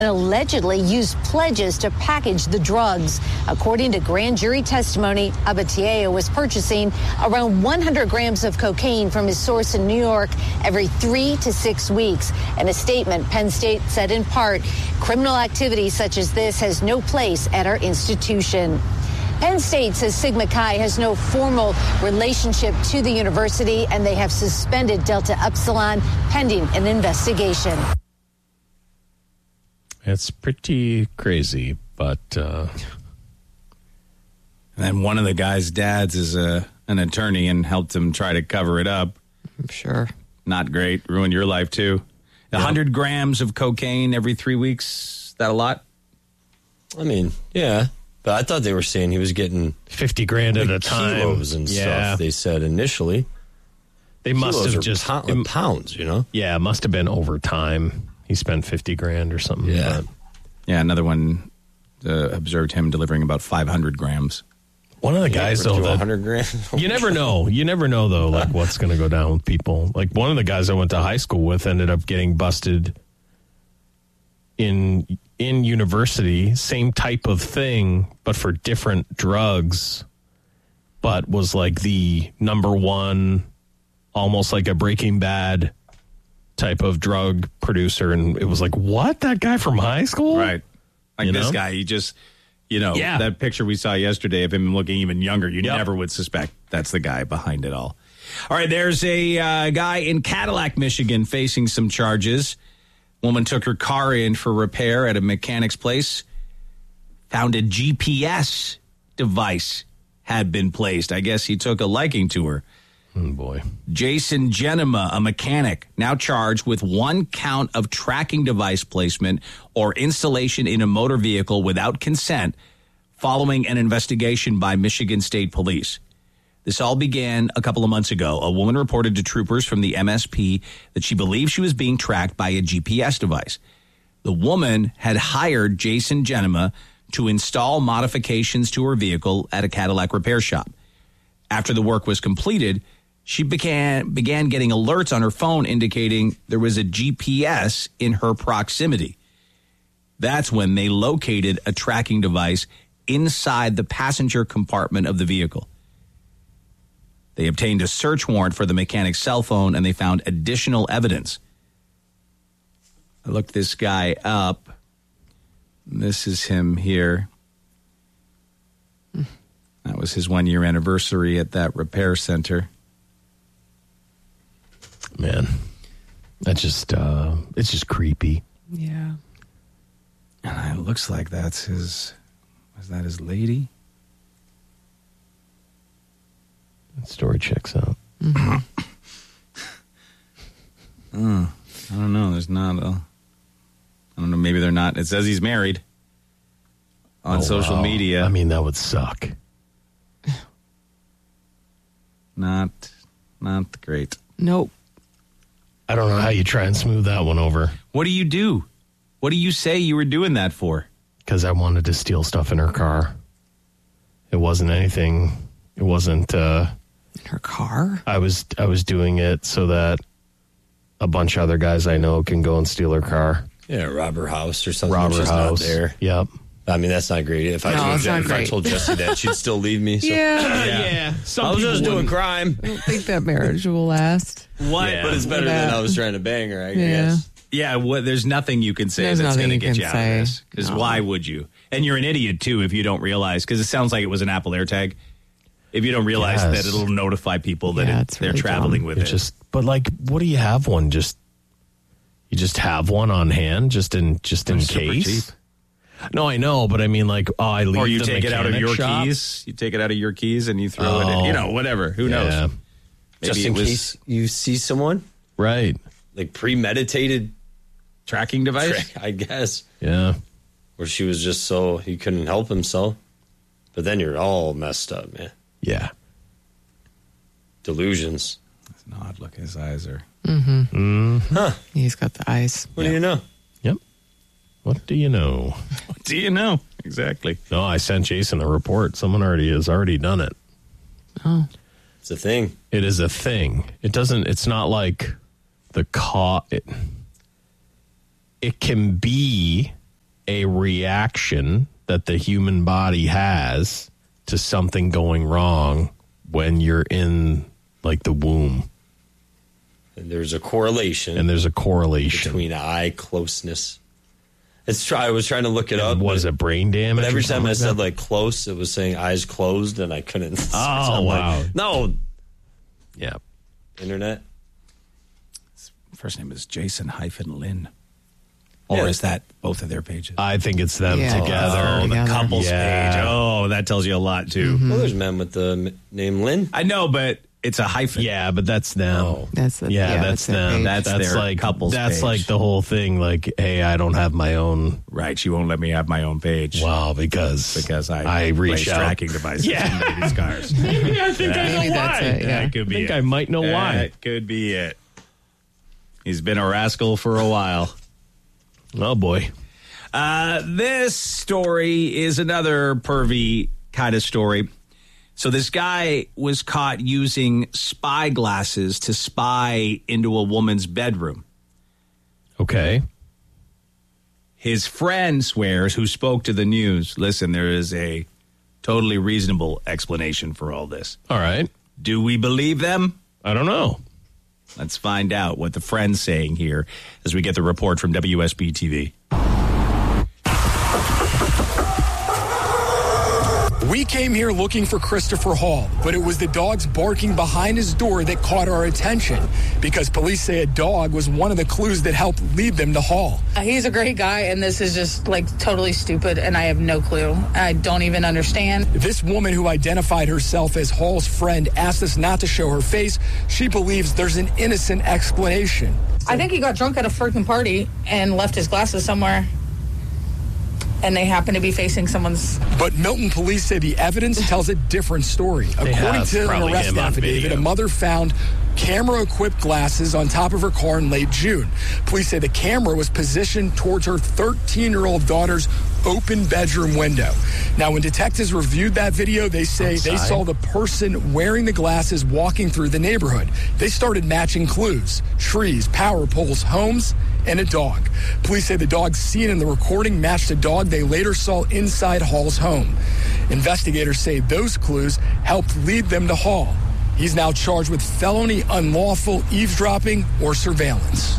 allegedly used pledges to package the drugs. According to grand jury testimony, Abatiello was purchasing around 100 grams of cocaine from his source in New York every 3 to 6 weeks. In a statement, Penn State said in part, criminal activity such as this has no place at our institution. Penn State says Sigma Chi has no formal relationship to the university, and they have suspended Delta Upsilon pending an investigation. It's pretty crazy, but... And then one of the guy's dads is an attorney and helped him try to cover it up. I'm sure. Not great. Ruined your life, too. 100 grams of cocaine every 3 weeks. That a lot? I mean, yeah. But I thought they were saying he was getting 50 grand at a time. Kilos and stuff, they said initially. They must have just... pounds, you know? Yeah, it must have been over time. He spent 50 grand or something. Yeah. Yeah, another one observed him delivering about 500 grams. One of the guys, though, 100 grams. You never know. You never know, though, like what's going to go down with people. Like one of the guys I went to high school with ended up getting busted in university, same type of thing, but for different drugs, but was like the number one, almost like a Breaking Bad type of drug producer. And it was like, what? That guy from high school? Right. Like this guy, he just, that picture we saw yesterday of him looking even younger, you never would suspect that's the guy behind it all. All right, there's a guy in Cadillac, Michigan facing some charges. Woman took her car in for repair at a mechanic's place, found a GPS device had been placed. I guess he took a liking to her. Oh, boy. Jason Genema, a mechanic, now charged with 1 count of tracking device placement or installation in a motor vehicle without consent following an investigation by Michigan State Police. This all began a couple of months ago. A woman reported to troopers from the MSP that she believed she was being tracked by a GPS device. The woman had hired Jason Genema to install modifications to her vehicle at a Cadillac repair shop. After the work was completed, she began getting alerts on her phone indicating there was a GPS in her proximity. That's when they located a tracking device inside the passenger compartment of the vehicle. They obtained a search warrant for the mechanic's cell phone, and they found additional evidence. I looked this guy up. This is him here. That was his 1-year anniversary at that repair center. Man, that's just, it's just creepy. Yeah. And it looks like that's his, is that his lady? That story checks out. Mm-hmm. I don't know. There's not a, I don't know. Maybe they're not. It says he's married on social media. I mean, that would suck. Not great. Nope. I don't know how you try and smooth that one over. What do you do? What do you say you were doing that for? Because I wanted to steal stuff in her car. It wasn't anything. It wasn't. In her car? I was doing it so that a bunch of other guys I know can go and steal her car. Yeah, rob her house or something. Rob her house. Not there. Yep. I mean, that's not great. If I told Jesse that, she'd still leave me. So. Yeah. I was just doing crime. I don't think that marriage will last. What? Yeah. But it's better than I was trying to bang her, I guess. Yeah, there's nothing you can say that's going to get you out of this. Because why would you? And you're an idiot, too, if you don't realize. Because it sounds like it was an Apple AirTag. If you don't realize that it'll notify people that they're traveling with it. But like, what do you have one? You just have one on hand, just in case. Cheap. No, I know, but I mean, like, I leave. Or you the take it out of your shop. keys. You take it out of your keys and you throw it in. Whatever. Who knows? Maybe just in case you see someone, right? Like premeditated tracking device, I guess. Yeah. Or she was just so he couldn't help himself. But then you're all messed up, man. Yeah. Delusions. That's an odd look. His eyes are. Mm-hmm. Mm-hmm. Huh. He's got the eyes. What do you know? Yep. What do you know? What do you know? Exactly. No, I sent Jason a report. Someone has already done it. Oh. It's a thing. It is a thing. It's not like the it can be reaction that the human body has to something going wrong when you're in like the womb. And there's a correlation. Between eye closeness. I was trying to look it up. Was it brain damage? But every time I said like close, it was saying eyes closed, and I couldn't. Oh, wow. Like, no. Yeah. Internet. His first name is Jason-Lynn. Or is that both of their pages? I think it's them together. Oh, the couples Yeah. page. Oh, that tells you a lot, too. Well, there's men with the name Lynn. I know, but it's a hyphen. Yeah, but that's them. Oh. That's the, That's them. page. That's their like couples That's page. like the whole thing. Like, hey, I don't have my own. Right, she won't let me have my own page. Wow, because I reach place out. tracking devices in babies' cars. Maybe I think I know Maybe why. that's it, yeah. That could be I think it. I might know why. That could be it. He's been a rascal for a while. Oh boy. This story is another pervy kind of story. So this guy was caught using spy glasses to spy into a woman's bedroom. Okay. His friend swears, who spoke to the news, listen, there is a totally reasonable explanation for all this. All right. Do we believe them? I don't know. Let's find out what the friend's saying here as we get the report from WSB TV. We came here looking for Christopher Hall, but it was the dogs barking behind his door that caught our attention because police say a dog was one of the clues that helped lead them to Hall. He's a great guy, and this is just like totally stupid, and I have no clue. I don't even understand. This woman who identified herself as Hall's friend asked us not to show her face. She believes there's an innocent explanation. I think he got drunk at a freaking party and left his glasses somewhere. And they happen to be facing someone's... But Milton police say the evidence tells a different story. According have to an probably arrest him on affidavit, video. a mother found camera-equipped glasses on top of her car in late June. Police say the camera was positioned towards her 13-year-old daughter's open bedroom window. Now, when detectives reviewed that video, they say they saw the person wearing the glasses walking through the neighborhood. They started matching clues: trees, power poles, homes, and a dog. Police say the dog seen in the recording matched a dog they later saw inside Hall's home. Investigators say those clues helped lead them to Hall. He's now charged with felony unlawful eavesdropping or surveillance.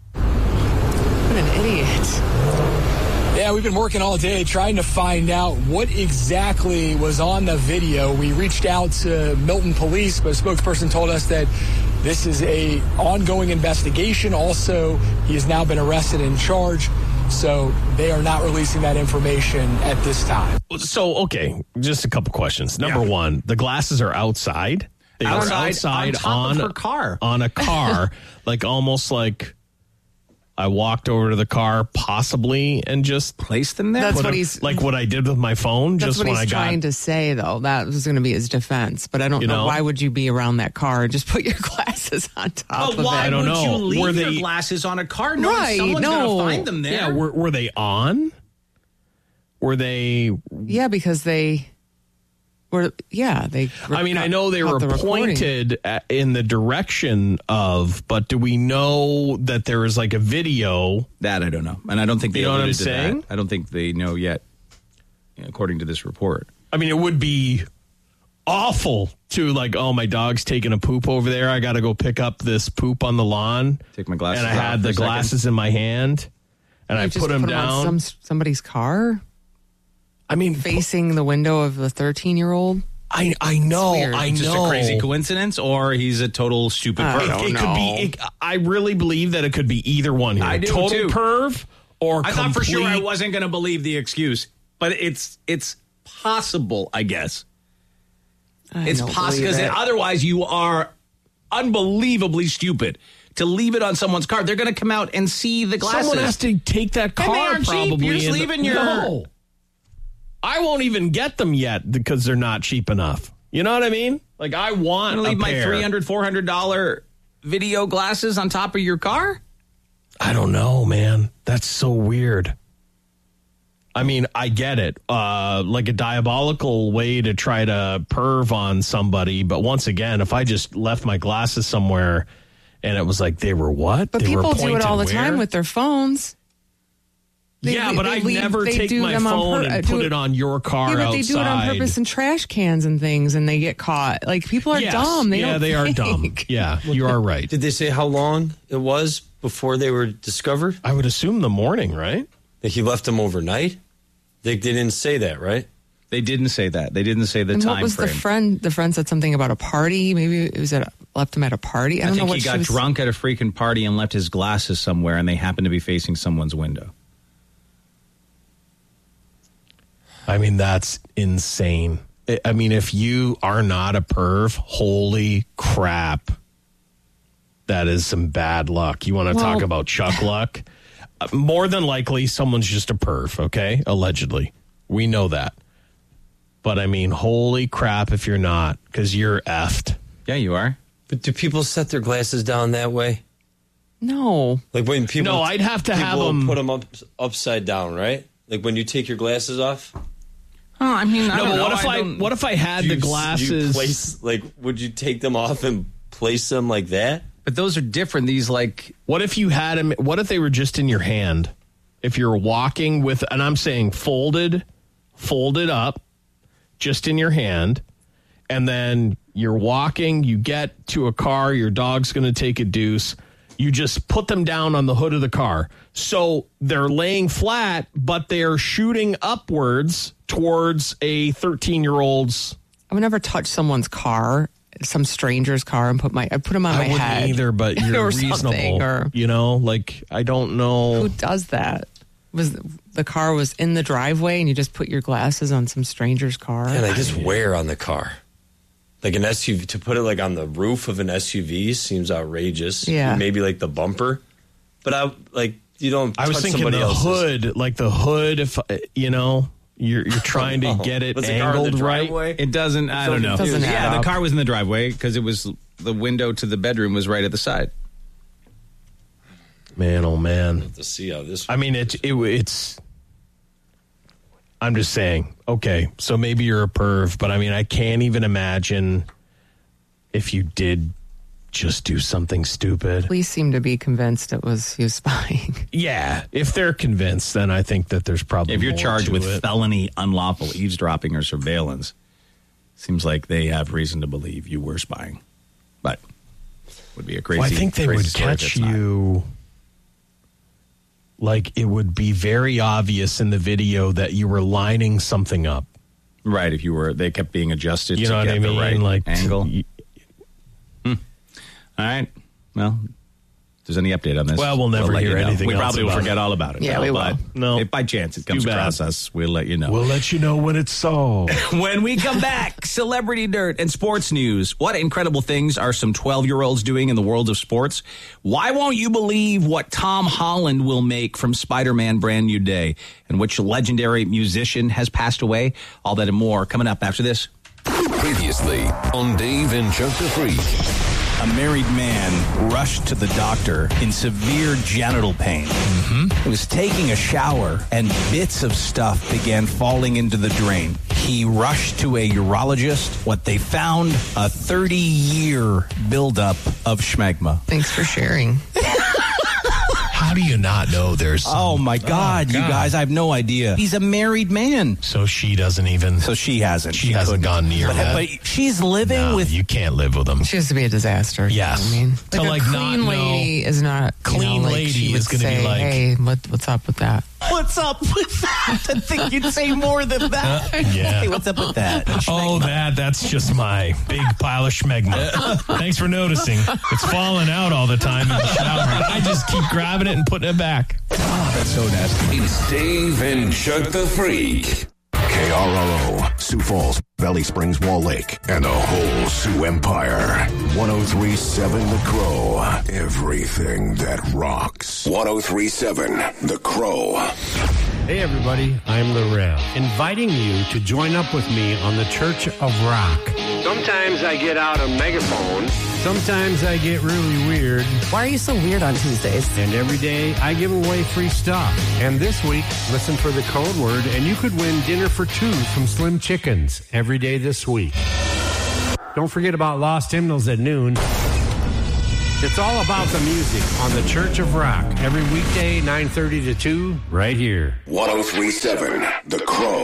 What an idiot. Yeah, we've been working all day trying to find out what exactly was on the video. We reached out to Milton Police, but a spokesperson told us that this is a ongoing investigation. Also, he has now been arrested and charged, so they are not releasing that information at this time. So, okay, just a couple questions. Number one, the glasses are outside. They are outside on top of her car. On a car, like almost like I walked over to the car possibly and just Place them there? That's put what it- he's- like what I did with my phone. That's just what when he's I got trying to say, though. That was going to be his defense. But I don't You know, know? why would you be around that car and just put your glasses on top But of why it? don't would know. you leave Were your they- glasses on a car? No, Right, someone's no. going to find them there. Yeah, were they on? Were they? Yeah, because they were. Yeah, they. I mean, I know they were caught the recording. pointed in the direction of, but do we know that there is like a video? That I don't know. And I don't think they You know what I'm alluded to that. saying? I don't think they know yet, according to this report. I mean, it would be awful to like, oh, my dog's taking a poop over there. I got to go pick up this poop on the lawn. Take my glasses And I off had for the a second. glasses in my hand, and I You just put them on down. somebody's car, I mean, facing the window of the 13-year-old. I know, weird. I know. Just a crazy coincidence, or he's a total stupid I perv? don't It could be. I really believe that it could be either one here. I do, Total too. perv or I thought for sure I complete- wasn't going to believe the excuse, but it's possible, I guess. It's don't possible believe because it. otherwise you are unbelievably stupid to leave it on someone's car. They're going to come out and see the glasses. Someone has to take that car. And they aren't cheap. Probably You're just in leaving your- No. I won't even get them yet because they're not cheap enough. You know what I mean? Like I want I'm going to a leave my pair. $300, $400 video glasses on top of your car? I don't know, man. That's so weird. I mean, I get it. Like a diabolical way to try to perv on somebody. But once again, if I just left my glasses somewhere and it was like they were what? But They were people do it pointed all the where? time with their phones. I never take my phone and put it on your car outside. Yeah, but they do it on purpose in trash cans and things, and they get caught. Like, people are dumb. They are dumb. Yeah, you are right. Did they say how long it was before they were discovered? I would assume the morning, right? That he left them overnight? They didn't say that, right? They didn't say that. They didn't say the time frame. What was the friend? The friend said something about a party. Maybe it was left him at a party. I don't know what he got drunk at a freaking party and left his glasses somewhere, and they happened to be facing someone's window. I mean, that's insane. I mean, if you are not a perv, holy crap. That is some bad luck. You want to talk about Chuck luck? More than likely, someone's just a perv, okay? Allegedly. We know that. But, I mean, holy crap if you're not, because you're effed. Yeah, you are. But do people set their glasses down that way? No. Like when people... No, I'd have to have them... put them upside down, right? Like when you take your glasses off? Oh, I mean, what if I had the glasses... would you take them off and place them like that? But those are different. These, like... What if you had them... What if they were just in your hand? If you're walking with... And I'm saying folded up, just in your hand, and then you're walking, you get to a car, your dog's going to take a deuce, you just put them down on the hood of the car. So they're laying flat, but they're shooting upwards towards a 13-year-old's. I would never touch someone's car, some stranger's car, and put them on my head. I wouldn't either, but you're reasonable. I don't know. Who does that? The car was in the driveway and you just put your glasses on some stranger's car? Yeah, they just wear on the car. Like an SUV, to put it like on the roof of an SUV seems outrageous. Yeah. Maybe like the bumper. But you don't touch I was thinking the hood, like the hood, if, you're trying to get it angled right. It doesn't, I don't know. The car was in the driveway because it was, the window to the bedroom was right at the side. Man, oh man! To see how this. I mean, it's. I'm just saying. Okay, so maybe you're a perv, but I mean, I can't even imagine if you did just do something stupid. Police seem to be convinced he was spying. Yeah, if they're convinced, then I think that there's probably. If you're charged with felony unlawful eavesdropping or surveillance, seems like they have reason to believe you were spying. But would be a crazy. Well, I think they would catch you. Like, it would be very obvious in the video that you were lining something up. Right, if you were, they kept being adjusted to get the right like angle. All right, well, if there's any update on this, well, we'll never hear anything We else probably will forget all about it. Yeah, we will. No. If by chance it comes across us, we'll let you know. We'll let you know when it's so. When we come back, celebrity dirt and sports news. What incredible things are some 12-year-olds doing in the world of sports? Why won't you believe what Tom Holland will make from Spider-Man Brand New Day? And which legendary musician has passed away? All that and more coming up after this. Previously on Dave and Chuck the Freak. A married man rushed to the doctor in severe genital pain. He was taking a shower and bits of stuff began falling into the drain. He rushed to a urologist. What they found, a 30-year buildup of schmegma. Thanks for sharing. How do you not know there's some... Oh, my God, you guys, I have no idea. He's a married man. So she doesn't even... So she hasn't. She hasn't gone near that. But she's living with... you can't live with him. She has to be a disaster. Yes. You know what I mean? Like a clean lady is not... Clean lady is going to be like... Hey, what's up with that? What's up with that? I think you'd say more than that. Yeah. Hey, what's up with that? That's just my big pile of schmegma. Thanks for noticing. It's falling out all the time in the shower. I just keep grabbing it and putting it back. Oh, that's so nasty. It's Dave and Chuck the Freak. KRLO, Sioux Falls, Valley Springs, Wall Lake, and the whole Sioux Empire. 103.7 The Crow. Everything that rocks. 103.7 The Crow. Hey everybody, I'm the Rev, inviting you to join up with me on the Church of Rock. Sometimes I get out a megaphone. Sometimes I get really weird. Why are you so weird on Tuesdays? And every day I give away free stuff. And this week, listen for the code word and you could win dinner for two from Slim Chickens every day this week. Don't forget about Lost Hymnals at noon. It's all about the music on the Church of Rock every weekday, 9:30 to 2, right here. 1037 The Crow.